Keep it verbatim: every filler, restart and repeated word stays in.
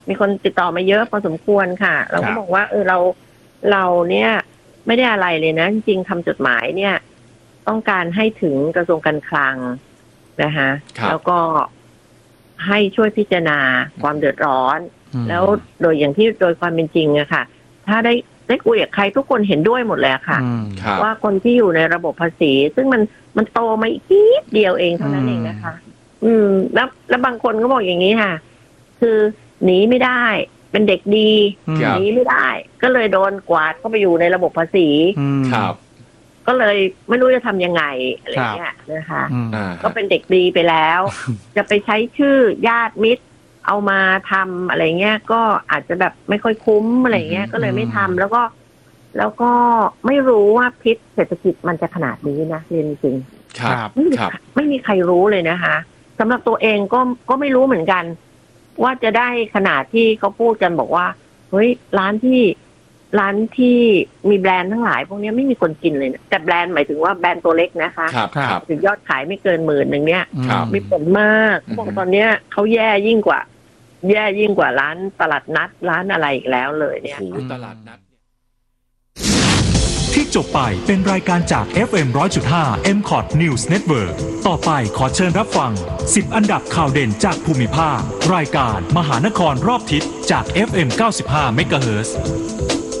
มีคนติดต่อมาเยอะพอสมควรค่ะเราก็บอกว่าเออเราเราเนี่ยไม่ได้อะไรเลยนะจริงๆทำจดหมายเนี่ยต้องการให้ถึงกระทรวงการคลังนะคะแล้วก็ให้ช่วยพิจารณาความเดือดร้อนแล้วโดยอย่างที่โดยความเป็นจริงอะค่ะถ้าได้ได้คุยกับใครทุกคนเห็นด้วยหมดเลยค่ะว่าคนที่อยู่ในระบบภาษีซึ่งมันมันโตมาอีกนิดเดียวเองเท่านั้นเองนะคะอืมแล้วแล้วบางคนก็บอกอย่างนี้ค่ะคือหนีไม่ได้เป็นเด็กดีหนีไม่ได้ก็เลยโดนกวาดเข้าไปอยู่ในระบบภาษีครับก็เลยไม่รู้จะทำยังไงอะไรเงี้ยนะคะก็เป็นเด็กดีไปแล้วจะไปใช้ชื่อญาติมิตรเอามาทำอะไรเงี้ยก็อาจจะแบบไม่ค่อยคุ้มอะไรเงี้ยก็เลยไม่ทำแล้วก็แล้วก็ไม่รู้ว่าพิษเศรษฐกิจมันจะขนาดนี้นะเรียนจริงครับไม่มีไม่มีใครรู้เลยนะคะสำหรับตัวเองก็ก็ไม่รู้เหมือนกันว่าจะได้ขนาดที่เขาพูดกันบอกว่าเฮ้ยร้านที่ร้านที่มีแบรนด์ทั้งหลายพวกนี้ไม่มีคนกินเลยนะแต่แบรนด์หมายถึงว่าแบรนด์ตัวเล็กนะคะถึงยอดขายไม่เกินหมื่นหนึ่งเนี่ยมีผลมากบอกตอนเนี้ยเขาแย่ยิ่งกว่าแย่ยิ่งกว่าร้านตลาดนัดร้านอะไรอีกแล้วเลยเนี่ยตลาดนัดที่จบไปเป็นรายการจาก เอฟ เอ็ม หนึ่งร้อยจุดห้า เอ็ม คอท News Network ต่อไปขอเชิญรับฟังสิบอันดับข่าวเด่นจากภูมิภาครายการมหานครรอบทิศจาก เอฟ เอ็ม เก้าสิบห้า เมกะเฮิรตซ์